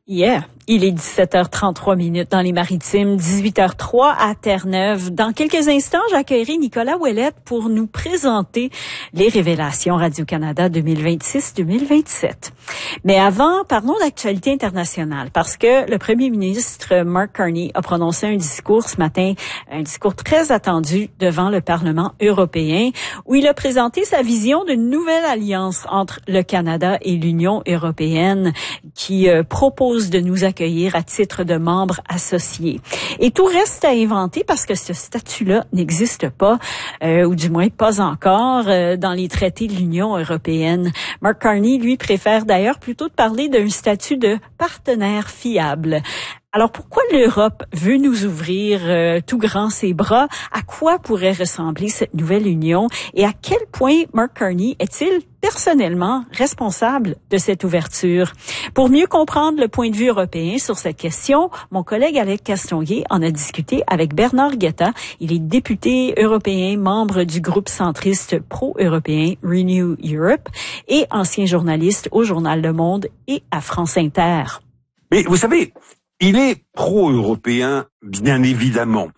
Yeah, il est 17h33 dans les Maritimes, 18h03 à Terre-Neuve. Dans quelques instants, j'accueillerai Nicolas Ouellette pour nous présenter les révélations Radio-Canada 2026-2027. Mais avant, parlons d'actualité internationale, parce que le premier ministre Mark Carney a prononcé un discours ce matin, un discours très attendu devant le Parlement européen, où il a présenté sa vision d'une nouvelle alliance entre le Canada et l'Union européenne qui propose de nous accueillir à titre de membres associés. Et tout reste à inventer parce que ce statut-là n'existe pas, ou du moins pas encore, dans les traités de l'Union européenne. Mark Carney, lui, préfère d'ailleurs plutôt de parler d'un statut de partenaire fiable. Alors, pourquoi l'Europe veut nous ouvrir tout grand ses bras? À quoi pourrait ressembler cette nouvelle union? Et à quel point Mark Carney est-il personnellement responsable de cette ouverture? Pour mieux comprendre le point de vue européen sur cette question, mon collègue Alex Castonguay en a discuté avec Bernard Guetta. Il est député européen, membre du groupe centriste pro-européen Renew Europe et ancien journaliste au journal Le Monde et à France Inter. Mais vous savez, il est pro-européen, bien évidemment.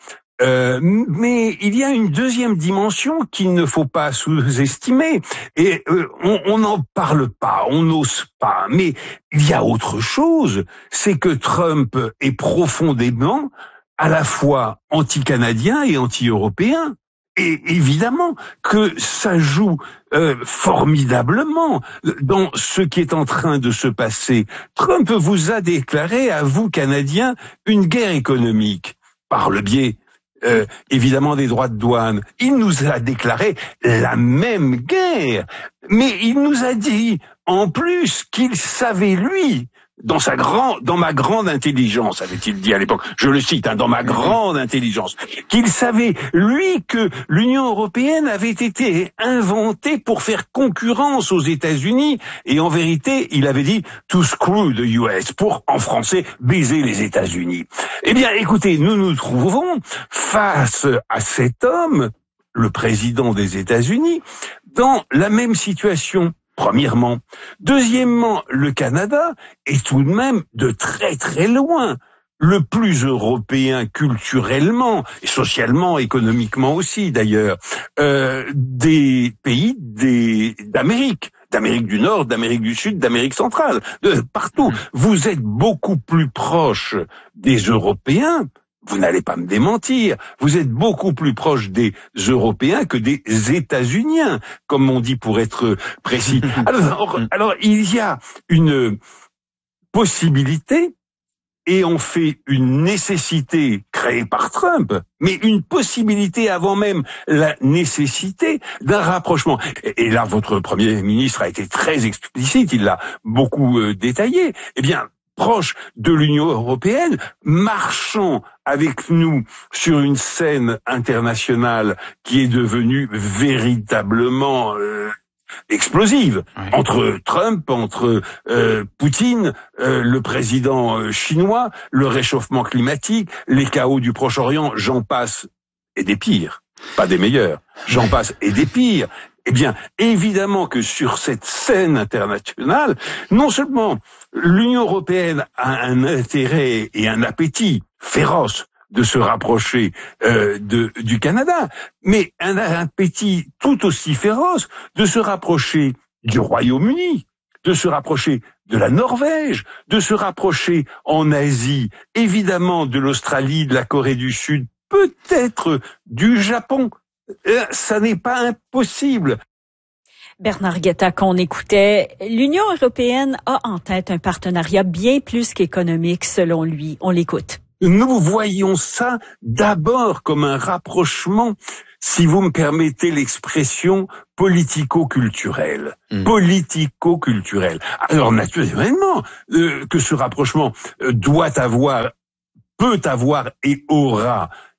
Mais il y a une deuxième dimension qu'il ne faut pas sous-estimer. Et on n'en parle pas, on n'ose pas. Mais il y a autre chose, c'est que Trump est profondément à la fois anti-canadien et anti-européen. Et évidemment que ça joue formidablement dans ce qui est en train de se passer. Trump vous a déclaré, à vous, Canadiens, une guerre économique par le biais évidemment des droits de douane. Il nous a déclaré la même guerre, mais il nous a dit en plus qu'il savait, lui, dans ma grande intelligence, avait-il dit à l'époque, je le cite, dans ma grande intelligence, qu'il savait, lui, que l'Union européenne avait été inventée pour faire concurrence aux États-Unis, et en vérité, il avait dit to screw the US, pour, en français, baiser les États-Unis. Eh bien, écoutez, nous nous trouvons face à cet homme, le président des États-Unis, dans la même situation. Premièrement. Deuxièmement, le Canada est tout de même de très très loin le plus européen culturellement, et socialement, économiquement aussi d'ailleurs, des pays d'Amérique du Nord, d'Amérique du Sud, d'Amérique centrale, de partout. Vous êtes beaucoup plus proche des Européens. Vous n'allez pas me démentir. Vous êtes beaucoup plus proche des Européens que des États-Uniens, comme on dit pour être précis. Alors, il y a une possibilité, et on fait une nécessité créée par Trump, mais une possibilité avant même la nécessité d'un rapprochement. Et là, votre Premier ministre a été très explicite, il l'a beaucoup détaillé. Eh bien, proche de l'Union européenne, marchant avec nous sur une scène internationale qui est devenue véritablement explosive, entre Trump, entre Poutine, le président chinois, le réchauffement climatique, les chaos du Proche-Orient, j'en passe, et des pires, pas des meilleurs, j'en passe et des pires. Eh bien, évidemment que sur cette scène internationale, non seulement l'Union européenne a un intérêt et un appétit féroce de se rapprocher du Canada, mais un appétit tout aussi féroce de se rapprocher du Royaume-Uni, de se rapprocher de la Norvège, de se rapprocher en Asie, évidemment de l'Australie, de la Corée du Sud, peut-être du Japon. Ça n'est pas impossible. Bernard Guetta qu'on écoutait, l'Union européenne a en tête un partenariat bien plus qu'économique selon lui. On l'écoute. Nous voyons ça d'abord comme un rapprochement, si vous me permettez l'expression, politico-culturel. Politico-culturel. Alors naturellement que ce rapprochement peut avoir et aura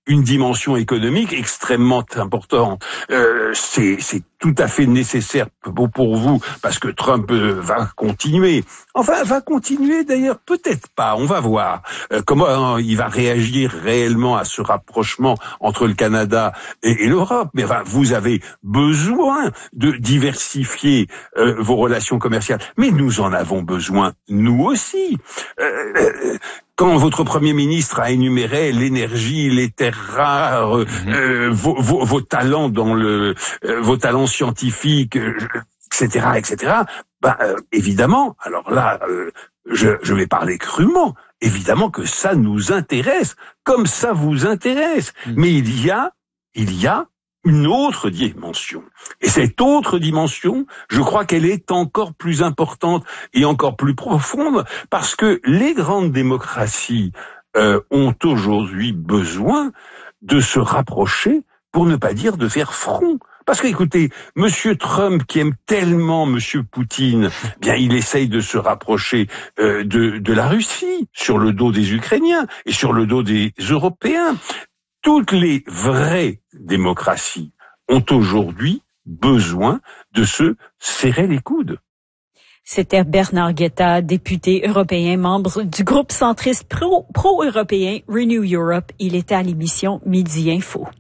une dimension économique extrêmement importante. C'est tout à fait nécessaire pour vous, parce que Trump va continuer. Enfin, va continuer d'ailleurs, peut-être pas, on va voir comment il va réagir réellement à ce rapprochement entre le Canada et l'Europe. Mais enfin, vous avez besoin de diversifier vos relations commerciales. Mais nous en avons besoin, nous aussi. Quand votre Premier ministre a énuméré l'énergie, les terres rares, vos talents vos talents scientifiques, etc., évidemment, alors là, je vais parler crûment, évidemment que ça nous intéresse, comme ça vous intéresse. Mais il y a une autre dimension. Et cette autre dimension, je crois qu'elle est encore plus importante et encore plus profonde, parce que les grandes démocraties ont aujourd'hui besoin de se rapprocher, pour ne pas dire de faire front. Parce que, écoutez, Monsieur Trump, qui aime tellement Monsieur Poutine, bien, il essaye de se rapprocher de la Russie, sur le dos des Ukrainiens et sur le dos des Européens. Toutes les vraies démocraties ont aujourd'hui besoin de se serrer les coudes. C'était Bernard Guetta, député européen, membre du groupe centriste pro-européen Renew Europe. Il était à l'émission Midi Info.